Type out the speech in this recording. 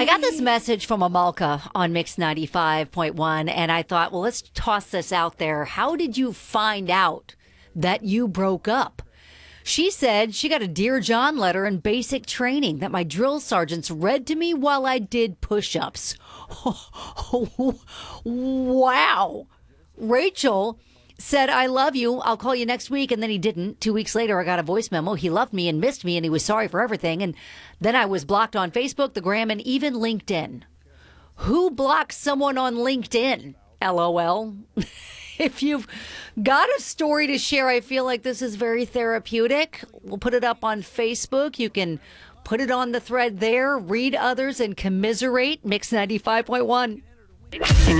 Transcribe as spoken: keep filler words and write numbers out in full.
I got this message from Amalka on Mix ninety-five point one, and I thought, well, let's toss this out there. How did you find out that you broke up? She said she got a Dear John letter in basic training that my drill sergeants read to me while I did push-ups. Wow. Rachel said, I love you. I'll call you next week. And then he didn't. Two weeks later, I got a voice memo. He loved me and missed me, and he was sorry for everything. And then I was blocked on Facebook, the Gram, and even LinkedIn. Who blocks someone on LinkedIn? LOL. If you've got a story to share, I feel like this is very therapeutic. We'll put it up on Facebook. You can put it on the thread there, read others, and commiserate. Mix ninety-five point one.